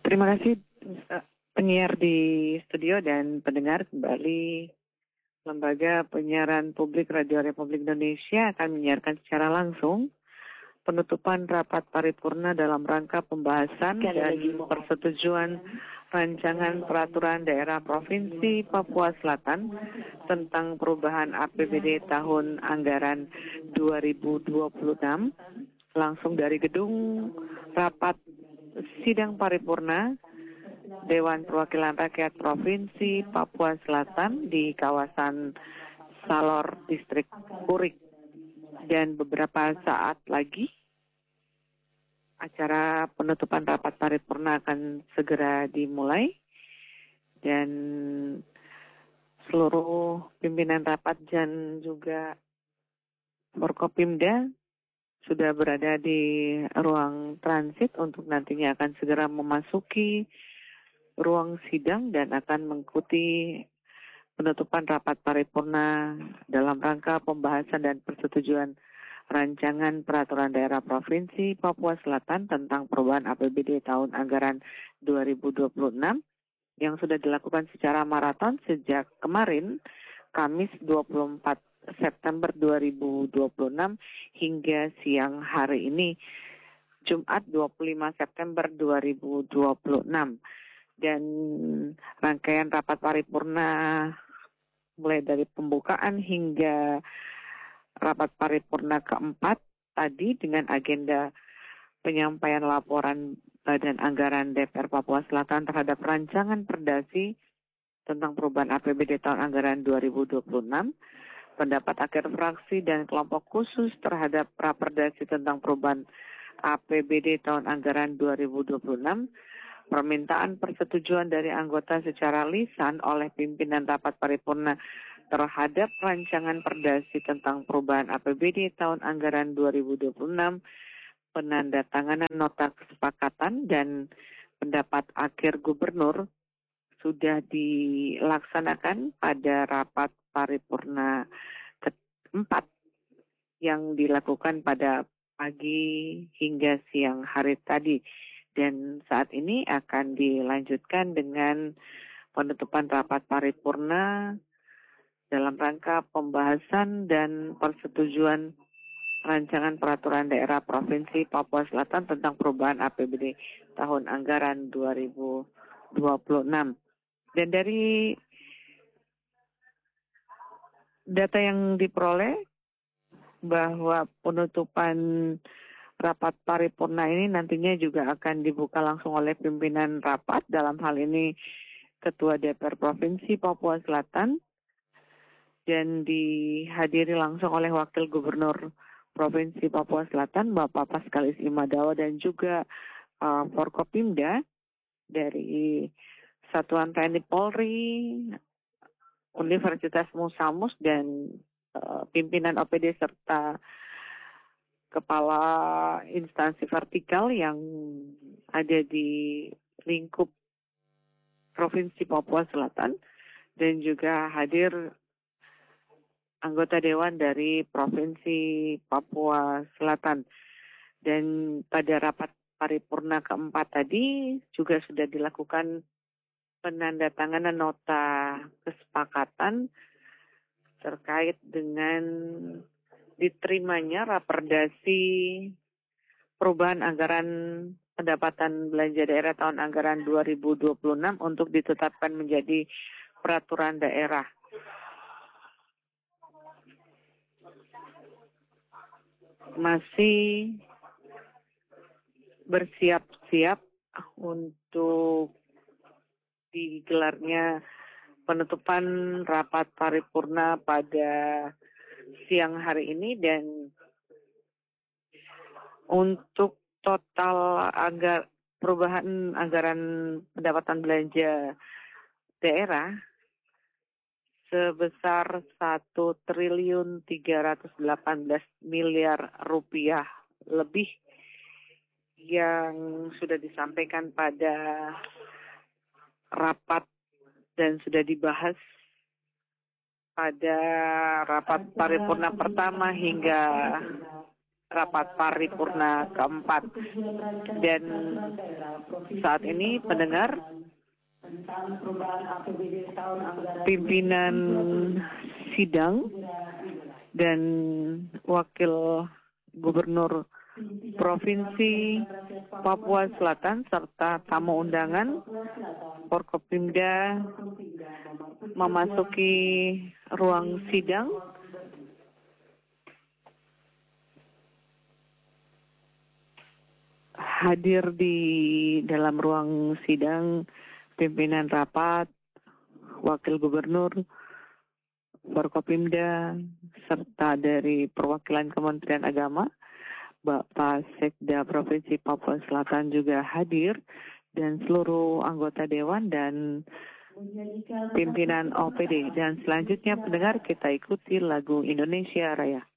Terima kasih penyiar di studio dan pendengar kembali. Lembaga Penyiaran Publik Radio Republik Indonesia akan menyiarkan secara langsung penutupan rapat paripurna dalam rangka pembahasan dan persetujuan rancangan peraturan daerah Provinsi Papua Selatan tentang perubahan APBD tahun anggaran 2026 langsung dari gedung rapat sidang paripurna Dewan Perwakilan Rakyat Provinsi Papua Selatan di kawasan Salor, Distrik Purik. Dan beberapa saat lagi acara penutupan rapat paripurna akan segera dimulai. Dan seluruh pimpinan rapat dan juga Forkopimda sudah berada di ruang transit untuk nantinya akan segera memasuki ruang sidang dan akan mengikuti penutupan rapat paripurna dalam rangka pembahasan dan persetujuan rancangan peraturan daerah Provinsi Papua Selatan tentang perubahan APBD tahun anggaran 2026 yang sudah dilakukan secara maraton sejak kemarin Kamis 24 September 2026 hingga siang hari ini Jumat 25 September 2026. Dan rangkaian rapat paripurna mulai dari pembukaan hingga rapat paripurna keempat tadi dengan agenda penyampaian laporan Badan Anggaran DPR Papua Selatan terhadap rancangan perdasi tentang perubahan APBD tahun anggaran 2026, pendapat akhir fraksi dan kelompok khusus terhadap raperdasi tentang perubahan APBD tahun anggaran 2026, permintaan persetujuan dari anggota secara lisan oleh pimpinan rapat paripurna terhadap rancangan perdasi tentang perubahan APBD tahun anggaran 2026, penandatanganan nota kesepakatan dan pendapat akhir gubernur sudah dilaksanakan pada rapat paripurna keempat yang dilakukan pada pagi hingga siang hari tadi. Dan saat ini akan dilanjutkan dengan penutupan rapat paripurna dalam rangka pembahasan dan persetujuan rancangan peraturan daerah Provinsi Papua Selatan tentang perubahan APBD tahun anggaran 2026. Dan dari data yang diperoleh bahwa penutupan rapat paripurna ini nantinya juga akan dibuka langsung oleh pimpinan rapat, dalam hal ini Ketua DPR Provinsi Papua Selatan, dan dihadiri langsung oleh Wakil Gubernur Provinsi Papua Selatan, Bapak Paskalis Imadawa, dan juga Forkopimda dari Satuan TNI Polri, Universitas Musamus, dan pimpinan OPD serta kepala instansi vertikal yang ada di lingkup Provinsi Papua Selatan, dan juga hadir anggota dewan dari Provinsi Papua Selatan. Dan pada rapat paripurna keempat tadi juga sudah dilakukan penandatanganan nota kesepakatan terkait dengan diterimanya raperdasi perubahan anggaran pendapatan belanja daerah tahun anggaran 2026 untuk ditetapkan menjadi peraturan daerah. Masih bersiap-siap untuk digelarnya penutupan rapat paripurna pada siang hari ini, dan untuk total perubahan anggaran pendapatan belanja daerah sebesar 1.318 miliar rupiah lebih yang sudah disampaikan pada rapat dan sudah dibahas pada rapat paripurna pertama hingga rapat paripurna keempat. Dan saat ini pendengar, pimpinan sidang dan wakil gubernur Provinsi Papua Selatan serta tamu undangan Forkopimda memasuki ruang sidang. Hadir di dalam ruang sidang pimpinan rapat, wakil gubernur, Forkopimda, serta dari perwakilan Kementerian Agama. Bapak Sekda Provinsi Papua Selatan juga hadir, dan seluruh anggota Dewan dan pimpinan OPD. Dan selanjutnya pendengar, kita ikuti lagu Indonesia Raya.